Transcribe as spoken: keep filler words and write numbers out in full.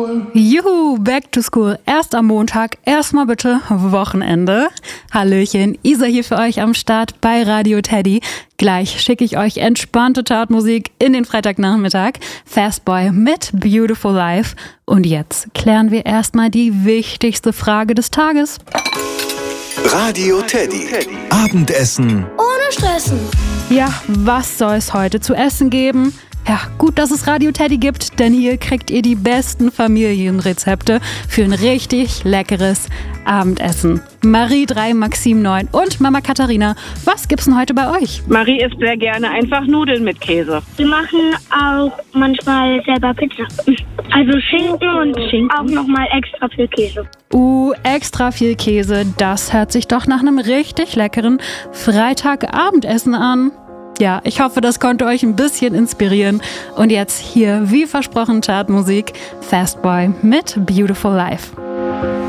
Juhu, back to school. Erst am Montag, erstmal bitte Wochenende. Hallöchen, Isa hier für euch am Start bei Radio Teddy. Gleich schicke ich euch entspannte Chartmusik in den Freitagnachmittag. Fastboy mit Beautiful Life. Und jetzt klären wir erstmal die wichtigste Frage des Tages. Radio Teddy. Abendessen ohne Stressen. Ja, was soll es heute zu essen geben? Ja, gut, dass es Radio Teddy gibt, denn hier kriegt ihr die besten Familienrezepte für ein richtig leckeres Abendessen. Marie drei, Maxim neun und Mama Katharina, was gibt's denn heute bei euch? Marie isst sehr gerne einfach Nudeln mit Käse. Wir machen auch manchmal selber Pizza. Also Schinken und Schinken. Auch nochmal extra viel Käse. Uh, extra viel Käse, das hört sich doch nach einem richtig leckeren Freitagabendessen an. Ja, ich hoffe, das konnte euch ein bisschen inspirieren. Und jetzt hier, wie versprochen, Chartmusik, Fastboy mit Beautiful Life.